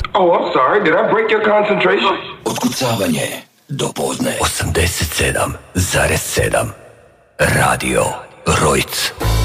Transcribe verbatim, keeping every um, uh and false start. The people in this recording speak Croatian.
Oh, I'm sorry. Did I break your concentration? Otkucavanje do podne. osamdeset sedam zarez sedam Radio Rojc.